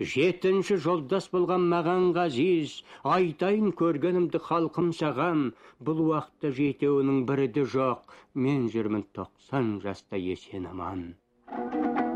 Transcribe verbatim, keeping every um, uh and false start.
Жетінші жолдас болған маған ғазиз, айтайын көргенімді халқым саған, бұл уақытта жетеуінің бірі де жоқ, мен жүрмін тоқсан жаста есен аман.